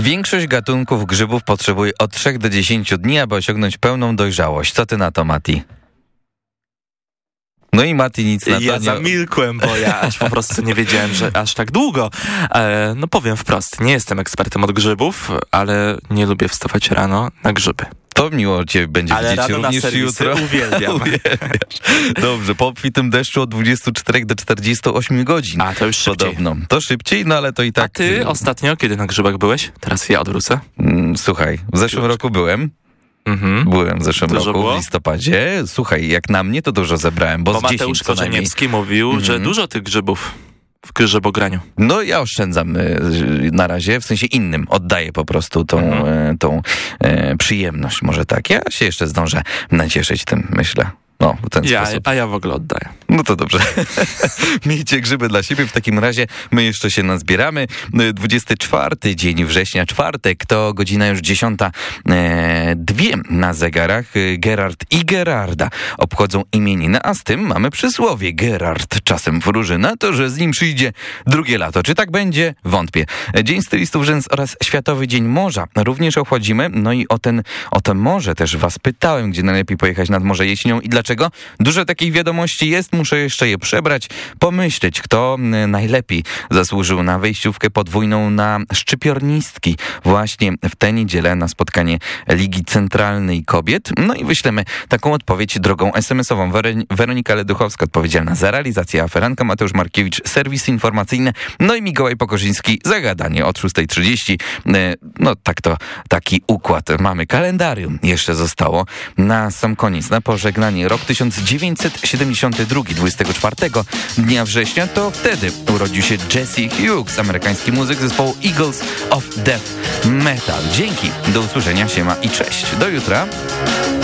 Większość gatunków grzybów potrzebuje od 3 do 10 dni, aby osiągnąć pełną dojrzałość. Co ty na to, Mati? No i Mati nic na to Ja nie... zamilkłem, bo ja aż po prostu nie wiedziałem, że aż tak długo. No powiem wprost, nie jestem ekspertem od grzybów, ale nie lubię wstawać rano na grzyby. To miło cię będzie Ale widzieć rano na również serwisy jutro. uwielbiam. Dobrze, po obfitym deszczu od 24 do 48 godzin. A, to już szybciej. Podobno. To szybciej, no ale to i tak... A ty ostatnio, kiedy na grzybach byłeś? Teraz ja odwrócę. Słuchaj, w zeszłym roku byłem. Byłem w zeszłym Dużo roku, było? w listopadzie. Słuchaj, jak na mnie to dużo zebrałem, bo Bo z 10 Mateusz co najmniej. Korzeniewski mówił, że dużo tych grzybów w grzybograniu. No ja oszczędzam na razie, w sensie innym. Oddaję po prostu tą przyjemność, może tak. Ja się jeszcze zdążę nacieszyć tym, myślę. No, w ten sposób. A ja w ogóle oddaję. No to dobrze. Miejcie grzyby dla siebie. W takim razie my jeszcze się nazbieramy. 24 dzień września, czwartek, to godzina już 10:02 na zegarach. Gerard i Gerarda obchodzą imieniny, a z tym mamy przysłowie. Gerard czasem wróży na to, że z nim przyjdzie drugie lato. Czy tak będzie? Wątpię. Dzień Stylistów Rzęs oraz Światowy Dzień Morza również obchodzimy. No i o to morze też was pytałem, gdzie najlepiej pojechać nad morze jesienią i dlaczego. Dużo takich wiadomości jest, muszę jeszcze je przebrać, pomyśleć, kto najlepiej zasłużył na wejściówkę podwójną na szczypiornistki właśnie w tę niedzielę na spotkanie Ligi Centralnej Kobiet. No i wyślemy taką odpowiedź drogą SMS-ową. Weronika Leduchowska odpowiedzialna za realizację, aferanka Mateusz Markiewicz, serwisy informacyjne, no i Mikołaj Pokorzyński za gadanie od 6:30. No tak to taki układ. Mamy kalendarium. Jeszcze zostało na sam koniec, na pożegnanie. Rok 1972, 24 dnia września, to wtedy urodził się Jesse Hughes, amerykański muzyk zespołu Eagles of Death Metal. Dzięki, do usłyszenia, siema i cześć. Do jutra.